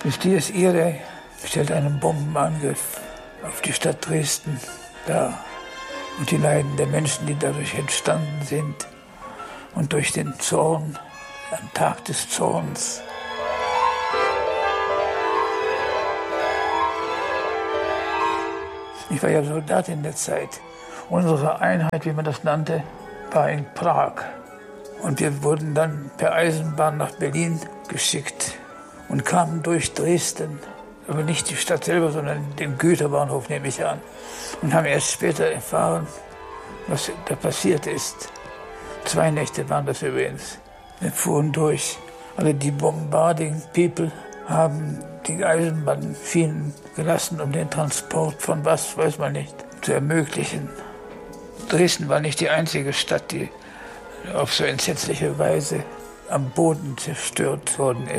Das Dies Irae stellt einen Bombenangriff auf die Stadt Dresden dar und die Leiden der Menschen, die dadurch entstanden sind und durch den Zorn, am Tag des Zorns. Ich war ja Soldat in der Zeit. Unsere Einheit, wie man das nannte, war in Prag. Und wir wurden dann per Eisenbahn nach Berlin geschickt und kamen durch Dresden, aber nicht die Stadt selber, sondern den Güterbahnhof, nehme ich an. Und haben erst später erfahren, was da passiert ist. 2 Nächte waren das übrigens. Wir fuhren durch. Alle die Bombarding People haben die Eisenbahnschienen gelassen, um den Transport von was, weiß man nicht, zu ermöglichen. Dresden war nicht die einzige Stadt, die auf so entsetzliche Weise am Boden zerstört worden ist.